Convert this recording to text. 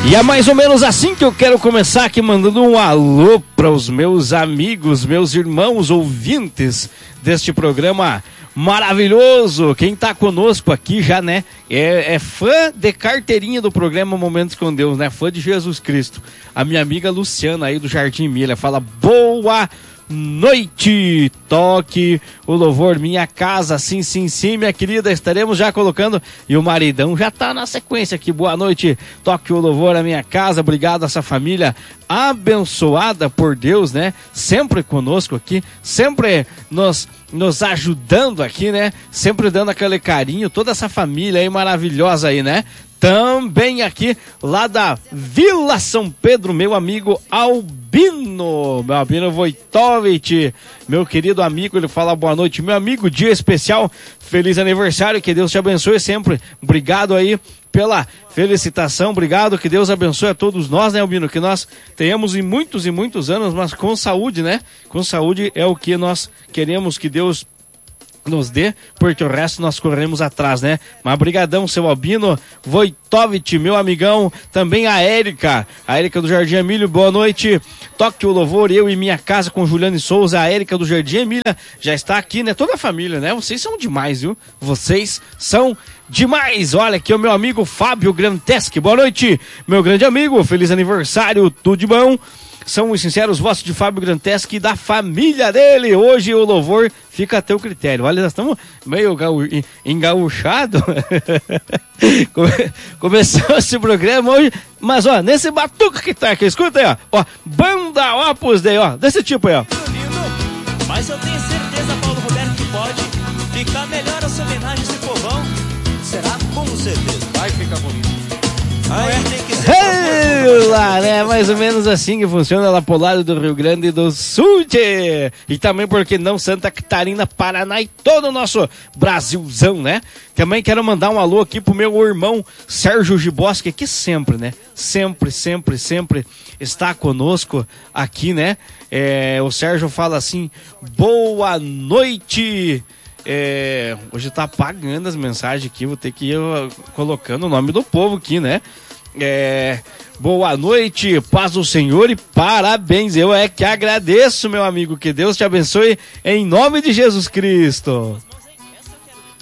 E é mais ou menos assim que eu quero começar aqui, mandando um alô para os meus amigos, meus irmãos ouvintes deste programa maravilhoso. Quem tá conosco aqui já, né, é fã de carteirinha do programa Momentos com Deus, né, fã de Jesus Cristo. A minha amiga Luciana aí do Jardim Milha fala: boa noite, toque o louvor Minha Casa, sim, sim, sim, minha querida, estaremos já colocando, e o maridão já tá na sequência aqui. Boa noite, toque o louvor a Minha Casa. Obrigado a essa família abençoada por Deus, né, sempre conosco aqui, sempre nos ajudando aqui, né, sempre dando aquele carinho, toda essa família aí maravilhosa aí, né. Também aqui, lá da Vila São Pedro, meu amigo Albino Wojtowicz, meu querido amigo, ele fala boa noite, meu amigo, dia especial, feliz aniversário, que Deus te abençoe sempre. Obrigado aí pela felicitação, obrigado, que Deus abençoe a todos nós, né, Albino, que nós tenhamos em muitos e muitos anos, mas com saúde, né, com saúde é o que nós queremos que Deus nos dê, porque o resto nós corremos atrás, né? Mas brigadão, seu Albino Wojtowicz, meu amigão. Também a Érica do Jardim Emílio, boa noite. Toque o louvor, eu e Minha Casa, com Juliane Souza. A Érica do Jardim Emília já está aqui, né? Toda a família, né? Vocês são demais, viu? Vocês são demais. Olha aqui o meu amigo Fábio Granteschi, boa noite, meu grande amigo, feliz aniversário, tudo de bom. São os sinceros votos de Fábio Granteschi e da família dele. Hoje o louvor fica a teu critério. Olha, nós estamos meio engaúchados. Começou esse programa hoje, mas ó, nesse batuque que tá aqui, escuta aí, ó, Banda Opus Dei, ó, desse tipo aí, ó. Mas eu tenho certeza, Paulo Roberto, que pode ficar melhor essa homenagem, esse povão. Será? Com certeza. Vai ficar bonito. Lá, né? Mais ou menos assim que funciona lá pro lado do Rio Grande do Sul, tchê. E também, porque não, Santa Catarina, Paraná e todo o nosso Brasilzão, né? Também quero mandar um alô aqui pro meu irmão Sérgio Giboski, que sempre, né? Sempre está conosco aqui, né? O Sérgio fala assim: boa noite. Hoje tá apagando as mensagens aqui, vou ter que ir colocando o nome do povo aqui, né? Boa noite, paz do Senhor e parabéns, eu que agradeço, meu amigo, que Deus te abençoe em nome de Jesus Cristo.